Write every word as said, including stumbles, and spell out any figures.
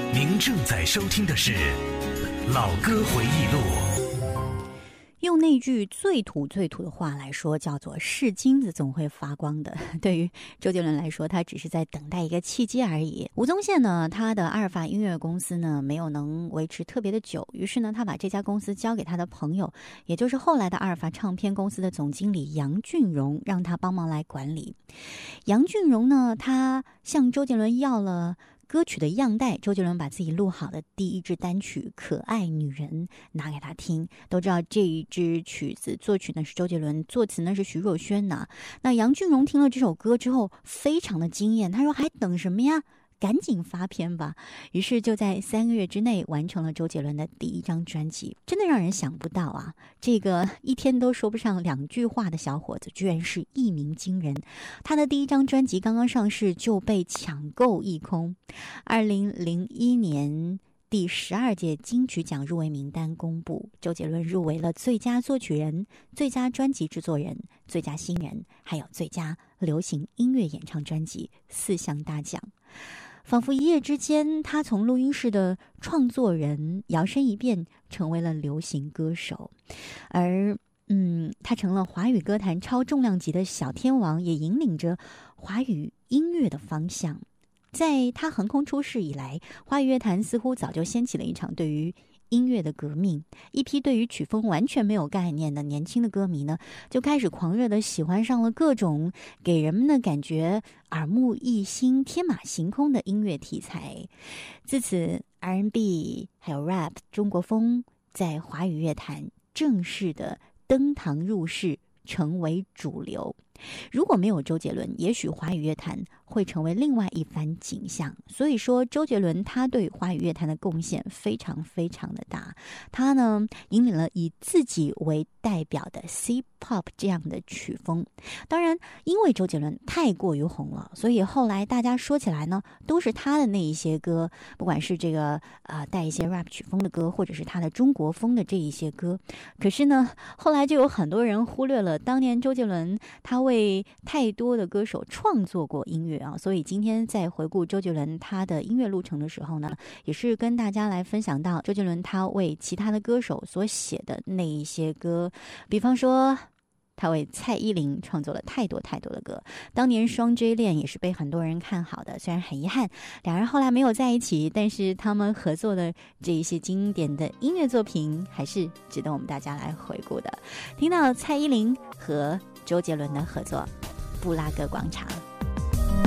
您正在收听的是《老歌回忆录》。 用那句最土最土的话来说，叫做是金子总会发光的。对于周杰伦来说，他只是在等待一个契机而已。吴宗宪呢，他的阿尔法音乐公司呢没有能维持特别的久，于是呢他把这家公司交给他的朋友，也就是后来的阿尔法唱片公司的总经理杨俊荣，让他帮忙来管理。杨俊荣呢，他向周杰伦要了歌曲的样带，周杰伦把自己录好的第一支单曲《可爱女人》拿给他听。都知道这一支曲子作曲呢是周杰伦，作词呢是徐若瑄呐。那杨俊荣听了这首歌之后非常的惊艳，他说还等什么呀，赶紧发片吧。于是就在三个月之内完成了周杰伦的第一张专辑。真的让人想不到啊，这个一天都说不上两句话的小伙子居然是一鸣惊人。他的第一张专辑刚刚上市就被抢购一空。二零零一年第十二届金曲奖入围名单公布，周杰伦入围了最佳作曲人、最佳专辑制作人、最佳新人，还有最佳流行音乐演唱专辑四项大奖。仿佛一夜之间，他从录音室的创作人摇身一变成为了流行歌手，而嗯，他成了华语歌坛超重量级的小天王，也引领着华语音乐的方向。在他横空出世以来，华语乐坛似乎早就掀起了一场对于音乐的革命。一批对于曲风完全没有概念的年轻的歌迷呢，就开始狂热地喜欢上了各种给人们的感觉耳目一新、天马行空的音乐题材。自此 R and B 还有 rap 中国风在华语乐坛正式的登堂入室，成为主流。如果没有周杰伦，也许华语乐坛会成为另外一番景象。所以说周杰伦他对华语乐坛的贡献非常非常的大。他呢引领了以自己为代表的 C-pop 这样的曲风。当然因为周杰伦太过于红了，所以后来大家说起来呢都是他的那一些歌，不管是这个呃带一些 rap 曲风的歌，或者是他的中国风的这一些歌。可是呢后来就有很多人忽略了当年周杰伦他为太多的歌手创作过音乐啊，所以今天在回顾周杰伦他的音乐路程的时候呢，也是跟大家来分享到周杰伦他为其他的歌手所写的那一些歌。比方说他为蔡依林创作了太多太多的歌，当年双 J 恋也是被很多人看好的，虽然很遗憾两人后来没有在一起，但是他们合作的这一些经典的音乐作品还是值得我们大家来回顾的。听到蔡依林和周杰伦的合作《布拉格广场》。